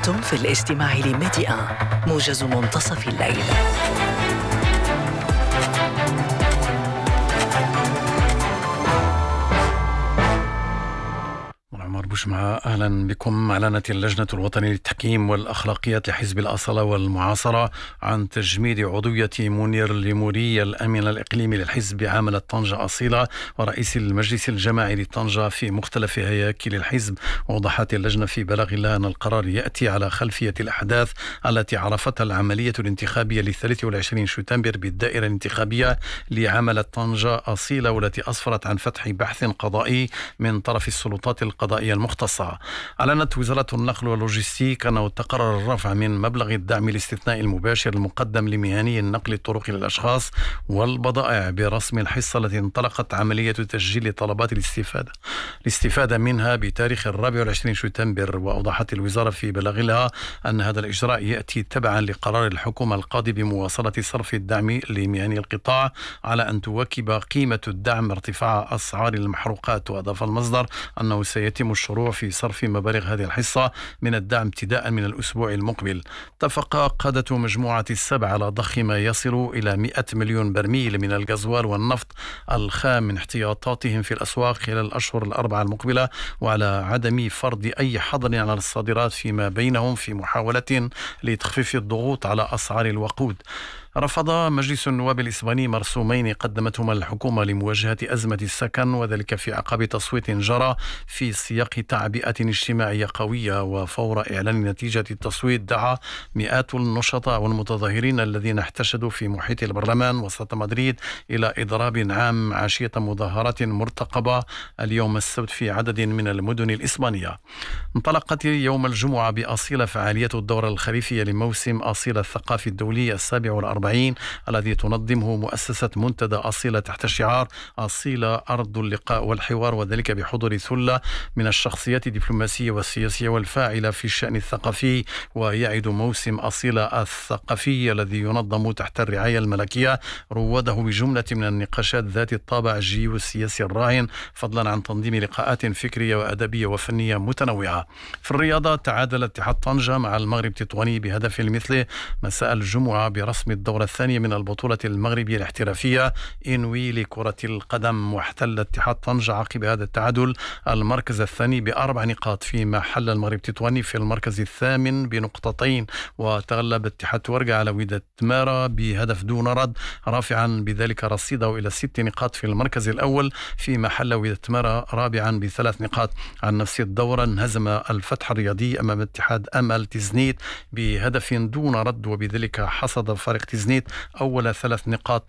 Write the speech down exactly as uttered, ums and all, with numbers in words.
أنتم في الاستماع لميديا موجز منتصف الليل. عمر بوشمعة، أهلا بكم. أعلنت اللجنة الوطنية للتحكيم والأخلاقيات لحزب الأصالة والمعاصرة عن تجميد عضوية منير ليموري الأمين الإقليمي للحزب بعاملة طنجة أصيلة ورئيس المجلس الجماعي لطنجة في مختلف هياكل الحزب. وضحت اللجنة في بلاغ لها أن القرار يأتي على خلفية الأحداث التي عرفتها العملية الانتخابية للثالث والعشرين شتنبر بالدائرة الانتخابية لعاملة طنجة أصيلة، والتي أسفرت عن فتح بحث قضائي من طرف السلطات القضائية المختصة. أعلنت وزارة النقل واللوجستيك أنه تقرر الرفع من مبلغ الدعم الاستثنائي المباشر المقدم لمهني النقل الطرقي للأشخاص والبضائع برسم الحصة التي انطلقت عملية تسجيل طلبات الاستفادة الاستفادة منها بتاريخ الرابع والعشرين شتنبر. وأوضحت الوزارة في بلاغ لها أن هذا الإجراء يأتي تبعا لقرار الحكومة القاضي بمواصلة صرف الدعم لمهني القطاع على أن تواكب قيمة الدعم ارتفاع أسعار المحروقات. وأضاف المصدر أنه سيتم الشروع في صرف مبالغ هذه الحصة من الدعم ابتداء من الأسبوع المقبل. اتفق قادة مجموعة السبع على ضخ ما يصل إلى مئة مليون برميل من الغازوال والنفط الخام من احتياطاتهم في الأسواق خلال الأشهر الأربعة المقبلة، وعلى عدم فرض أي حظر على الصادرات فيما بينهم في محاولة لتخفيف الضغوط على أسعار الوقود. رفض مجلس النواب الإسباني مرسومين قدمتهما الحكومة لمواجهة أزمة السكن، وذلك في عقب تصويت جرى في سياق تعبئة اجتماعية قوية. وفور إعلان نتيجة التصويت دعا مئات النشطاء والمتظاهرين الذين احتشدوا في محيط البرلمان وسط مدريد إلى إضراب عام عشية مظاهرات مرتقبة اليوم السبت في عدد من المدن الإسبانية. انطلقت يوم الجمعة بأصيلة فعالية الدورة الخريفية لموسم أصيلة الثقافي الدولي السابع والأربعين الذي تنظمه مؤسسة منتدى أصيلة تحت شعار أصيلة أرض اللقاء والحوار، وذلك بحضور ثلة من الشخصيات الدبلوماسية والسياسية والفاعلة في الشأن الثقافي. ويعد موسم أصيلة الثقافي الذي ينظم تحت الرعاية الملكية روده بجملة من النقاشات ذات الطابع الجيوسياسي الراهن، فضلا عن تنظيم لقاءات فكرية وأدبية وفنية متنوعة. في الرياضة، تعادل اتحاد طنجة مع المغرب تطواني بهدف المثل مساء الجمعة برسم الدورة الثانية من البطولة المغربية الاحترافية إنوي لكرة القدم. واحتل اتحاد طنجة عقب هذا التعادل المركز الثاني بأربع نقاط، فيما حل المغرب تطواني في المركز الثامن بنقطتين. وتغلب اتحاد ورقة على وداد تمارا بهدف دون رد، رافعا بذلك رصيده إلى ست نقاط في المركز الأول، فيما حل وداد تمارا رابعا بثلاث نقاط. عن نفس الدورة انهزم الفتح الرياضي أمام اتحاد أمل تزنيت بهدف دون رد، وبذلك حصد فريق تزنيت أول ثلاث نقاط